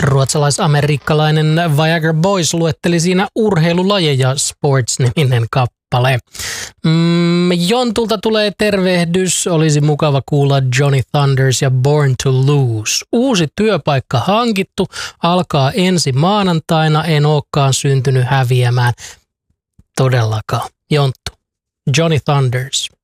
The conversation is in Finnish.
Ruotsalais-amerikkalainen Viagra Boys luetteli siinä urheilulajeja Sports-niminen kappale. Jontulta tulee tervehdys. Olisi mukava kuulla Johnny Thunders ja Born to Lose. Uusi työpaikka hankittu. Alkaa ensi maanantaina. En olekaan syntynyt häviämään. Todellakaan. Jonttu. Johnny Thunders.